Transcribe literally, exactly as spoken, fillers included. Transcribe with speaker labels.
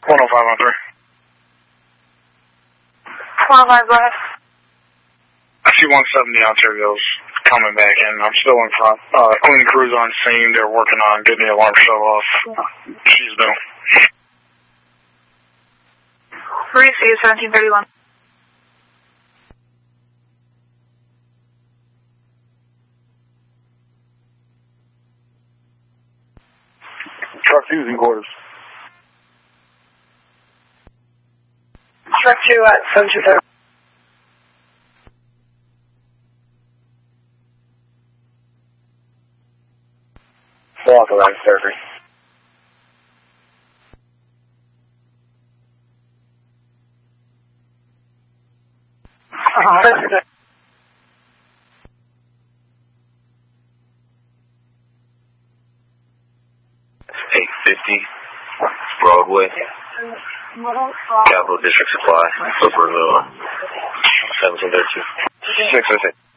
Speaker 1: one oh five on three.
Speaker 2: one oh five, go ahead.
Speaker 1: I see one seventy Ontario's coming back in. I'm still in front. Uh, clean crews on scene. They're working on getting the alarm shut off. She's due.
Speaker 2: Marine C seventeen thirty-one.
Speaker 1: Truck using quarters.
Speaker 2: Truck two at seven two thirty.
Speaker 1: Walk around surgery.
Speaker 2: Uh-huh.
Speaker 3: eight fifty Broadway, Capital District Supply, Flipper, seventeen thirty-two.
Speaker 1: six oh six.